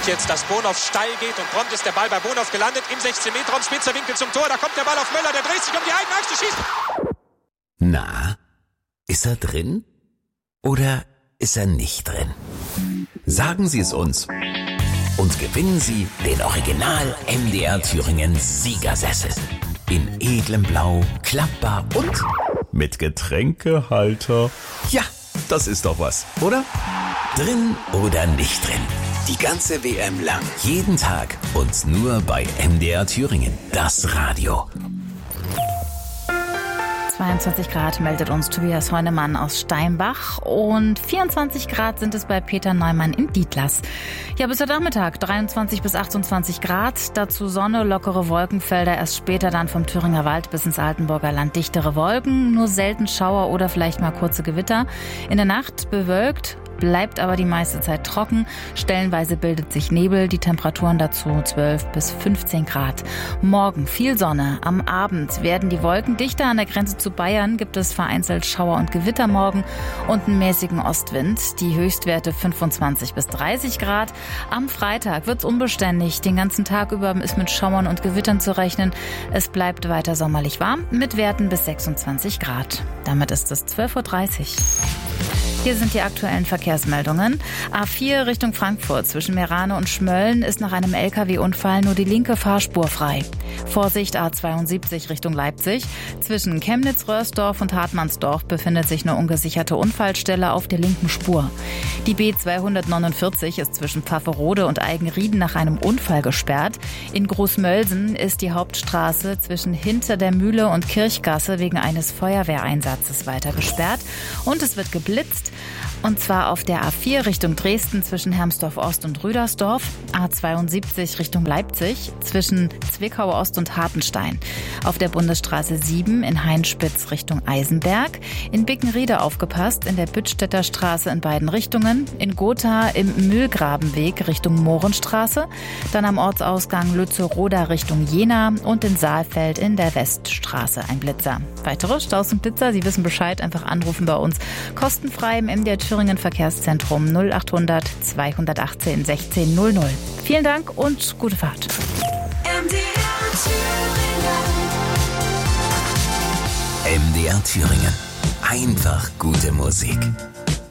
jetzt, dass Bonhoff steil geht und prompt ist der Ball bei Bonhoff gelandet. Im 16-Meter-Raum, spitzer Winkel zum Tor. Da kommt der Ball auf Möller, der dreht sich um die eigene Achse, schießt. Na, ist er drin? Oder ist er nicht drin? Sagen Sie es uns. Und gewinnen Sie den Original MDR Thüringen Siegersessel. In edlem Blau, klappbar und mit Getränkehalter. Ja, das ist doch was, oder? Drin oder nicht drin? Die ganze WM lang. Jeden Tag und nur bei MDR Thüringen. Das Radio. 22 Grad meldet uns Tobias Heunemann aus Steinbach und 24 Grad sind es bei Peter Neumann in Dietlas. Ja, bis heute Nachmittag 23 bis 28 Grad, dazu Sonne, lockere Wolkenfelder, erst später dann vom Thüringer Wald bis ins Altenburger Land dichtere Wolken, nur selten Schauer oder vielleicht mal kurze Gewitter. In der Nacht bewölkt, bleibt aber die meiste Zeit trocken. Stellenweise bildet sich Nebel, die Temperaturen dazu 12 bis 15 Grad. Morgen viel Sonne. Am Abend werden die Wolken dichter. An der Grenze zu Bayern gibt es vereinzelt Schauer und Gewitter morgen und einen mäßigen Ostwind. Die Höchstwerte 25 bis 30 Grad. Am Freitag wird's unbeständig. Den ganzen Tag über ist mit Schauern und Gewittern zu rechnen. Es bleibt weiter sommerlich warm mit Werten bis 26 Grad. Damit ist es 12.30 Uhr. Hier sind die aktuellen Verkehrsmeldungen. A4 Richtung Frankfurt zwischen Meerane und Schmölln ist nach einem LKW-Unfall nur die linke Fahrspur frei. Vorsicht A72 Richtung Leipzig. Zwischen Chemnitz-Röhrsdorf und Hartmannsdorf befindet sich eine ungesicherte Unfallstelle auf der linken Spur. Die B249 ist zwischen Pfafferode und Eigenrieden nach einem Unfall gesperrt. In Großmölsen ist die Hauptstraße zwischen Hinter der Mühle und Kirchgasse wegen eines Feuerwehreinsatzes weiter gesperrt. Und es wird geblitzt. Und zwar auf der A4 Richtung Dresden zwischen Hermsdorf Ost und Rüdersdorf, A72 Richtung Leipzig zwischen Zwickau Ost und Hartenstein, auf der Bundesstraße 7 in Heinspitz Richtung Eisenberg, in Bickenriede aufgepasst, in der Büttstädter Straße in beiden Richtungen, in Gotha im Mühlgrabenweg Richtung Mohrenstraße, dann am Ortsausgang Lützeroda Richtung Jena und in Saalfeld in der Weststraße ein Blitzer. Weitere Staus und Blitzer, Sie wissen Bescheid, einfach anrufen bei uns. Kostenfrei im MDR Thüringen Verkehrszentrum 0800 218 1600. Vielen Dank und gute Fahrt. MDR Thüringen. Einfach gute Musik.